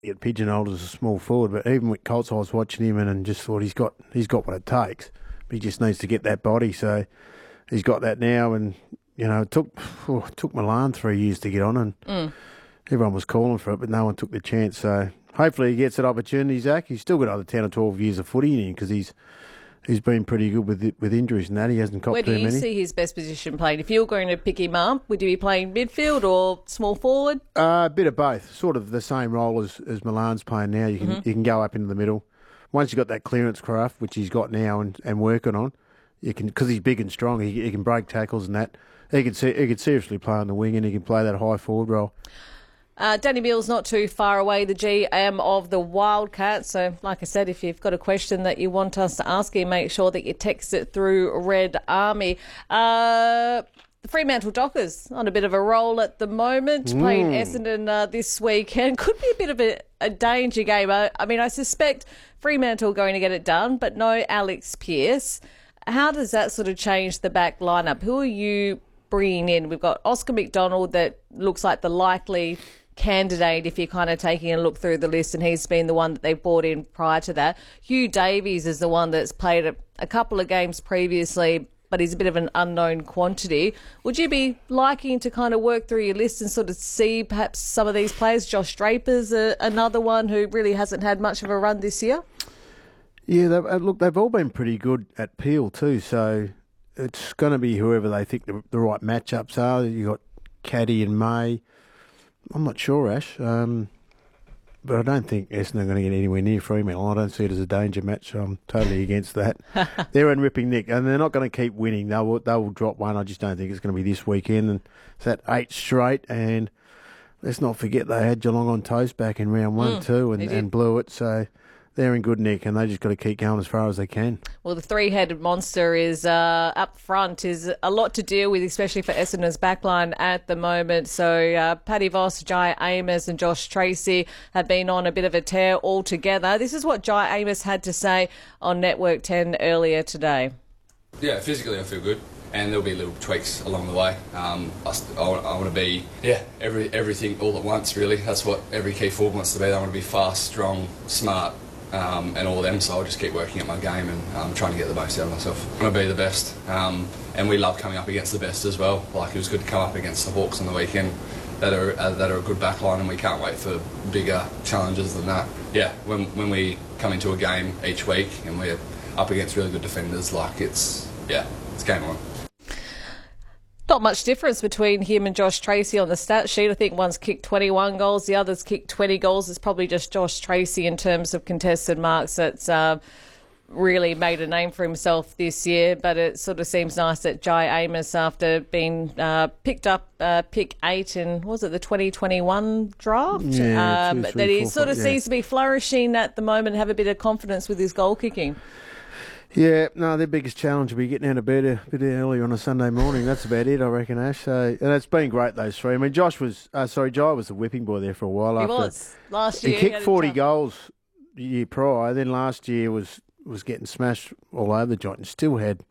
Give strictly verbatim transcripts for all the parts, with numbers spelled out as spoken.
get pigeonholed as a small forward, but even with Colts, I was watching him and, and just thought he's got he's got what it takes. But he just needs to get that body, so he's got that now. And you know, it took oh, it took Milan three years to get on, and Mm. everyone was calling for it, but no one took the chance. So hopefully he gets that opportunity, Zach. He's still got another ten or twelve years of footy in him because he's he's been pretty good with with injuries and that. He hasn't copped Where too do you many. see his best position playing? If you were going to pick him up, would you be playing midfield or small forward? Uh, a bit of both. Sort of the same role as, as Milan's playing now. You can Mm-hmm. you can go up into the middle. Once you've got that clearance craft, which he's got now and, and working on, you can because he's big and strong. He, he can break tackles and that. He can see, he could seriously play on the wing and he can play that high forward role. Uh, Danny Mills not too far away, the G M of the Wildcats. So, like I said, if you've got a question that you want us to ask him, make sure that you text it through Red Army. Uh, the Fremantle Dockers on a bit of a roll at the moment, Mm. playing Essendon uh, this weekend. Could be a bit of a, a danger game. I, I mean, I suspect Fremantle going to get it done, but no Alex Pearce. How does that sort of change the back lineup? Who are you bringing in? We've got Oscar McDonald that looks like the likely candidate if you're kind of taking a look through the list, and he's been the one that they've brought in prior to that. Hugh Davies is the one that's played a, a couple of games previously, but he's a bit of an unknown quantity. Would you be liking to kind of work through your list and sort of see perhaps some of these players? Josh Draper's a, another one who really hasn't had much of a run this year. Yeah, they've, uh, look, they've all been pretty good at Peel too, so it's going to be whoever they think the, the right matchups are. You've got Caddy and May. I'm not sure, Ash, um, but I don't think Essendon are going to get anywhere near Fremantle. I don't see it as a danger match, so I'm totally against that. They're in ripping nick, and they're not going to keep winning. They will, they will drop one. I just don't think it's going to be this weekend. And it's that eight straight, and let's not forget they had Geelong on toast back in round one Mm, too, they and, did. and blew it, so they're in good nick, and they just got to keep going as far as they can. Well, the three-headed monster is uh, up front, is a lot to deal with, especially for Essendon's backline at the moment. So uh, Paddy Voss, Jai Amos and Josh Tracy have been on a bit of a tear altogether. This is what Jai Amos had to say on Network ten earlier today. Yeah, physically I feel good, and there'll be little tweaks along the way. Um, I, st- I, want, I want to be, yeah, every everything all at once, really. That's what every key forward wants to be. I want to be fast, strong, smart, um, and all of them, so I'll just keep working at my game and um, trying to get the most out of myself. I want to be the best, um, and we love coming up against the best as well. Like, it was good to come up against the Hawks on the weekend that are uh, that are a good backline, and we can't wait for bigger challenges than that. Yeah, when when we come into a game each week and we're up against really good defenders, like it's, yeah, it's game on. Not much difference between him and Josh Tracy on the stat sheet. I think one's kicked twenty-one goals, the other's kicked twenty goals. It's probably just Josh Tracy in terms of contested marks that's uh, really made a name for himself this year. But it sort of seems nice that Jai Amos, after being uh, picked up uh, pick eight in, was it the twenty twenty-one draft? Yeah, um, two, three, that he four, sort of five, yeah. seems to be flourishing at the moment, have a bit of confidence with his goal kicking. Yeah, no, their biggest challenge will be getting out of bed a bit earlier on a Sunday morning. That's about it, I reckon, Ash. So, and it's been great, those three. I mean, Josh was, uh, sorry, Jai was the whipping boy there for a while. He after was. Last He year. kicked had a forty tough- goals the year prior. Then last year was, was getting smashed all over the joint and still had,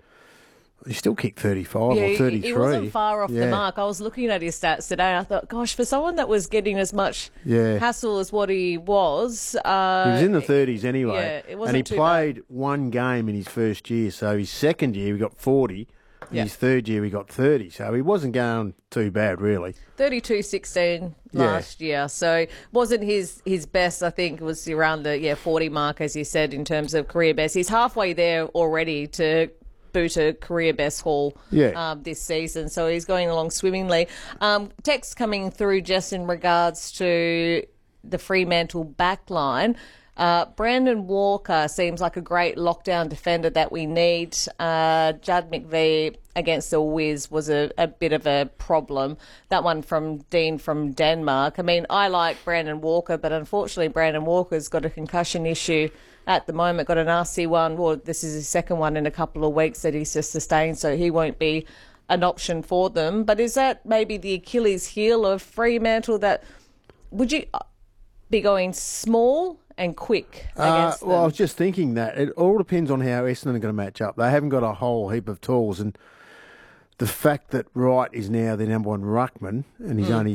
he still kicked thirty-five Yeah, or he- thirty-three. he wasn't far off the Yeah. mark. I was looking at his stats today and I thought, gosh, for someone that was getting as much Yeah. hassle as what he was. Uh, He was in the thirties anyway. yeah, it wasn't and he too played one game in his first year. So his second year, he got forty. In Yeah. his third year, he got thirty. So he wasn't going too bad, really. thirty-two sixteen Yeah. last year. So wasn't his, his best, I think, was around the yeah forty mark, as you said, in terms of career best. He's halfway there already to boot a career best haul Yeah. um, this season. So he's going along swimmingly. Um, text coming through just in regards to the Fremantle backline. Uh, Brandon Walker seems like a great lockdown defender that we need. Uh, Judd McVie against the Wiz was a, a bit of a problem. That one from Dean from Denmark. I mean, I like Brandon Walker, but unfortunately Brandon Walker's got a concussion issue at the moment, got an R C one. Well, this is his second one in a couple of weeks that he's just sustained, so he won't be an option for them. But is that maybe the Achilles heel of Fremantle, that would you be going small and quick Uh, against well, I them? was just thinking that. It all depends on how Essendon are going to match up. They haven't got a whole heap of tools, and the fact that Wright is now their number one ruckman, and he's Mm. only s-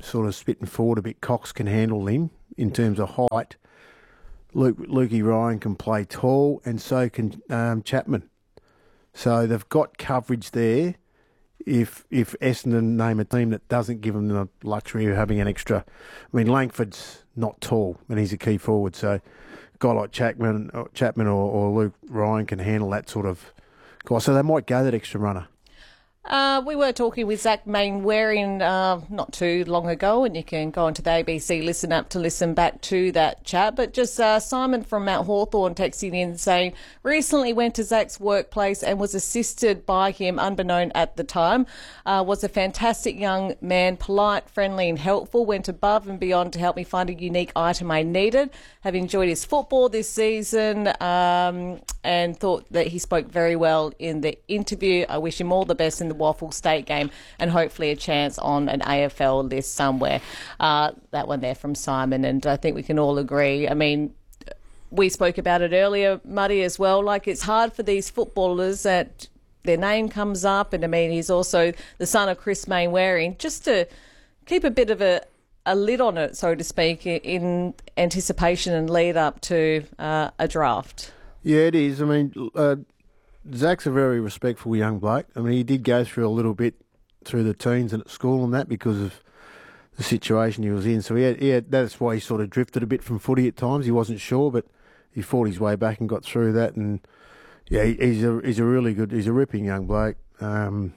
sort of spitting forward a bit. Cox can handle him in terms of height. Luke, Lukey Ryan can play tall, and so can um, Chapman. So they've got coverage there. If if Essendon name a team that doesn't give them the luxury of having an extra, I mean Langford's not tall and he's a key forward, so a guy like Chapman, Chapman or, or Luke Ryan can handle that sort of guy. So they might go that extra runner. Uh, we were talking with Zach Mainwaring uh, not too long ago, and you can go onto the A B C Listen app to listen back to that chat. But just uh, Simon from Mount Hawthorn texting in saying, recently went to Zach's workplace and was assisted by him, unbeknown at the time. Uh, was a fantastic young man, polite, friendly and helpful, went above and beyond to help me find a unique item I needed. Have enjoyed his football this season um, and thought that he spoke very well in the interview. I wish him all the best in the Waffle State game and hopefully a chance on an A F L list somewhere. Uh, that one there from Simon, and I think we can all agree. I mean, we spoke about it earlier, Muddy, as well. Like, it's hard for these footballers that their name comes up, and I mean, he's also the son of Chris Mainwaring, just to keep a bit of a, a lid on it, so to speak, in anticipation and lead up to uh, a draft. Yeah, it is. I mean, uh, Zach's a very respectful young bloke. I mean, he did go through a little bit through the teens and at school and that because of the situation he was in. So he had, he had, that's why he sort of drifted a bit from footy at times. He wasn't sure, but he fought his way back and got through that. And yeah, he, he's a he's a really good, he's a ripping young bloke. Um,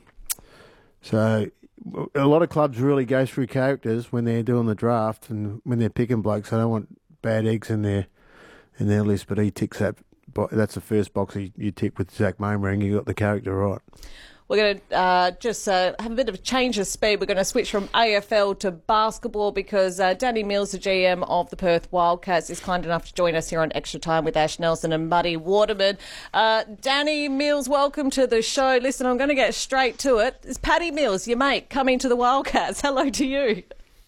so a lot of clubs really go through characters when they're doing the draft and when they're picking blokes. They don't want bad eggs in their in their list, but he ticks that. But that's the first box you, you tick with Zach Mainwaring. You got the character right. We're going to uh, just uh, have a bit of a change of speed. We're going to switch from A F L to basketball because uh, Danny Mills, the G M of the Perth Wildcats, is kind enough to join us here on Extra Time with Ash Nelson and Muddy Waterman. Uh, Danny Mills, welcome to the show. Listen, I'm going to get straight to it. It's Paddy Mills, your mate, coming to the Wildcats. Hello to you.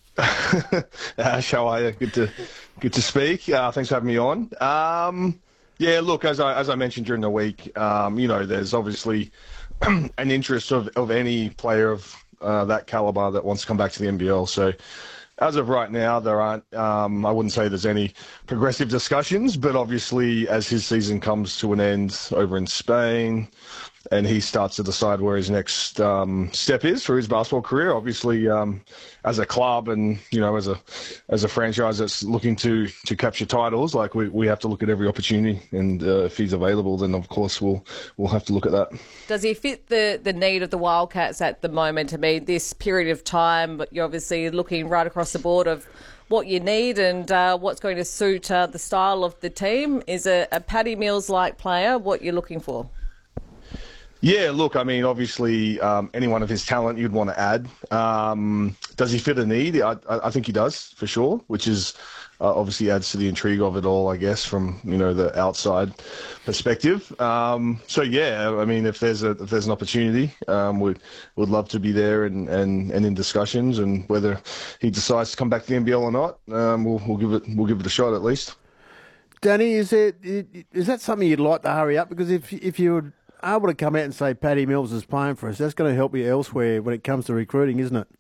Ash, how are you? Good to good to speak. Uh, thanks for having me on. Um, yeah, look, as I as I mentioned during the week, um, you know, there's obviously an interest of, of any player of uh, that caliber that wants to come back to the N B L. So as of right now, there aren't, um, I wouldn't say there's any progressive discussions, but obviously as his season comes to an end over in Spain and he starts to decide where his next um, step is for his basketball career, obviously um, as a club and, you know, as a as a franchise that's looking to to capture titles, like we, we have to look at every opportunity, and uh, if he's available, then of course we'll we'll have to look at that. Does he fit the, the need of the Wildcats at the moment? I mean, this period of time, but you're obviously looking right across the board of what you need and uh, what's going to suit uh, the style of the team. Is a, a Paddy Mills-like player what you're looking for? Yeah, look, I mean, obviously, um, anyone of his talent you'd want to add. Um, does he fit a need? I, I think he does, for sure, which is uh, obviously adds to the intrigue of it all, I guess, from, you know, the outside perspective. Um, so, yeah, I mean, if there's a if there's an opportunity, um, we'd, we'd love to be there and, and, and in discussions, and whether he decides to come back to the N B L or not, um, we'll, we'll give it we'll give it a shot at least. Danny, is it is that something you'd like to hurry up? Because if if you would able to come out and say Paddy Mills is playing for us, that's going to help you elsewhere when it comes to recruiting, isn't it?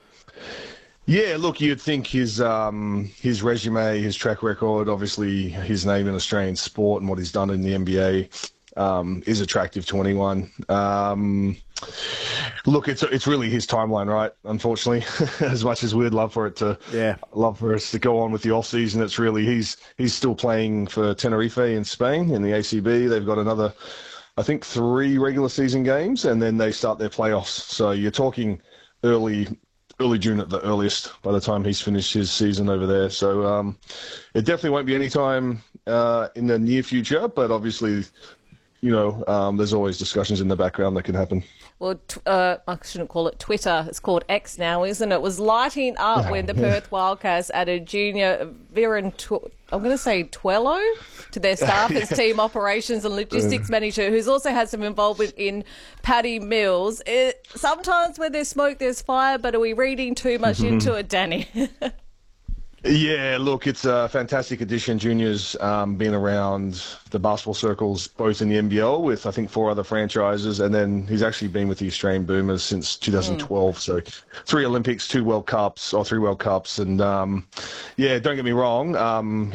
Yeah, look, you'd think his um, his resume, his track record, obviously his name in Australian sport and what he's done in the N B A um, is attractive to anyone. Um, look, it's it's really his timeline, right? Unfortunately, as much as we'd love for it to, yeah, love for us to go on with the off season, it's really he's he's still playing for Tenerife in Spain in the A C B. They've got another, I think, three regular season games, and then they start their playoffs. So you're talking early early June at the earliest by the time he's finished his season over there. So um, it definitely won't be any time uh, in the near future, but obviously, you know, um, there's always discussions in the background that can happen. Well, t- uh, I shouldn't call it Twitter. It's called X now, isn't it? It was lighting up when the Perth Wildcats added junior Viren, Tw- I'm going to say Twello, to their staff as team operations and logistics manager, who's also had some involvement in Paddy Mills. It, sometimes where there's smoke, there's fire, but are we reading too much into it, Danny? Yeah, look, it's a fantastic addition. Junior's um, been around the basketball circles, both in the N B L with, I think, four other franchises, and then he's actually been with the Australian Boomers since two thousand twelve. Mm. So three Olympics, two World Cups, or three World Cups. And, um, yeah, don't get me wrong, um,